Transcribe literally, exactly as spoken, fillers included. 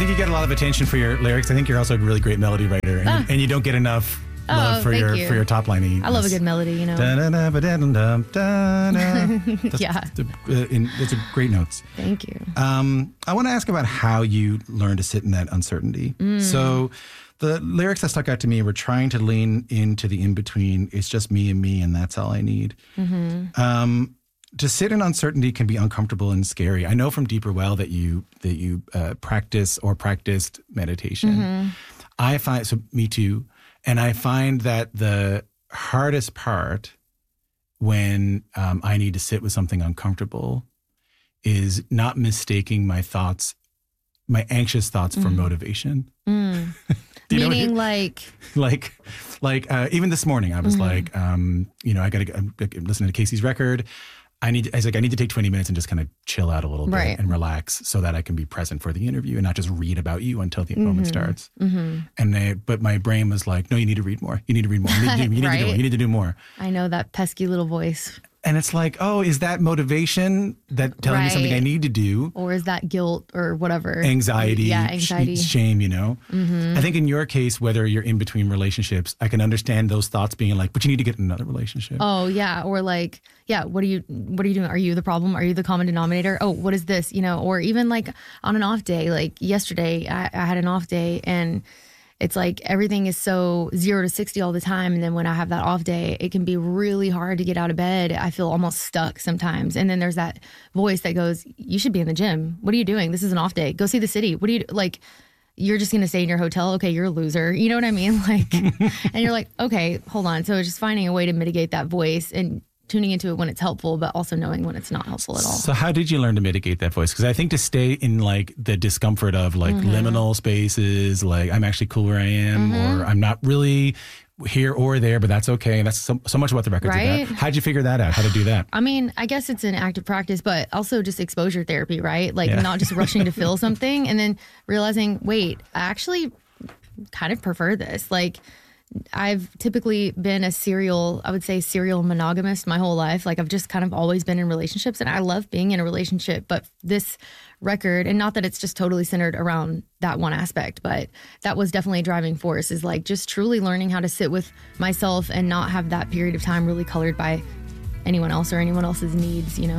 think you get a lot of attention for your lyrics. I think you're also a really great melody writer, and, Ah. you, and you don't get enough Oh, love for thank your you. for your top line. I love a good melody, you know. Yeah, those are great notes. Thank you. Um, I want to ask about how you learn to sit in that uncertainty. Mm. So, the lyrics that stuck out to me were trying to lean into the in between. It's just me and me, and that's all I need. Mm-hmm. Um, to sit in uncertainty can be uncomfortable and scary. I know from Deeper Well that you that you uh, practice or practiced meditation. Mm-hmm. I find so. Me too. And I find that the hardest part when um, I need to sit with something uncomfortable is not mistaking my thoughts, my anxious thoughts Mm. for motivation. Mm. Do you know what Meaning you- like, like, like uh, even this morning, I was Mhm. like, um, you know, I got to listen to Casey's record. I need, I was like, I need to take twenty minutes and just kind of chill out a little bit Right. and relax so that I can be present for the interview and not just read about you until the moment Mhm. starts. hmm And they, but my brain was like, no, you need to read more. You need to read more. You need to do, you need to, do Right. more. You need to do more. I know that pesky little voice. And it's like, oh, is that motivation that telling me something I Right. need to do? Or is that guilt or whatever? Anxiety, Yeah, sh- anxiety. shame, you know? Mhm. I think in your case, whether you're in between relationships, I can understand those thoughts being like, but you need to get in another relationship. Oh yeah, or like, yeah, what are you what are you doing? Are you the problem? Are you the common denominator? Oh, what is this? You know, or even like on an off day, like yesterday I, I had an off day and it's like everything is so zero to sixty all the time. And then when I have that off day, it can be really hard to get out of bed. I feel almost stuck sometimes. And then there's that voice that goes, you should be in the gym. What are you doing? This is an off day. Go see the city. What do you like? You're just going to stay in your hotel. Okay, you're a loser. You know what I mean? Like, and you're like, okay, hold on. So it's just finding a way to mitigate that voice and tuning into it when it's helpful, but also knowing when it's not helpful at all. So how did you learn to mitigate that voice? Because I think to stay in like the discomfort of like Mhm. liminal spaces, like I'm actually cool where I am, Mhm. or I'm not really here or there, but that's okay. That's so, so much about the records. Right? Of that. How'd you figure that out? How to do that? I mean, I guess it's an active practice, but also just exposure therapy, right? Like Yeah. not just rushing to feel something and then realizing, wait, I actually kind of prefer this. Like I've typically been a serial, I would say serial monogamist my whole life. Like I've just kind of always been in relationships and I love being in a relationship. But this record, and not that it's just totally centered around that one aspect, but that was definitely a driving force, is like just truly learning how to sit with myself and not have that period of time really colored by anyone else or anyone else's needs, you know?